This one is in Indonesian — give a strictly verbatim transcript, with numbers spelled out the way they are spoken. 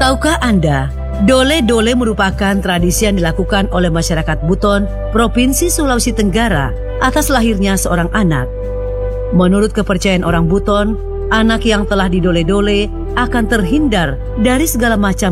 Tahukah Anda, dole-dole merupakan tradisi yang dilakukan oleh masyarakat Buton, Provinsi Sulawesi Tenggara atas lahirnya seorang anak. Menurut kepercayaan orang Buton, anak yang telah didole-dole akan terhindar dari segala macam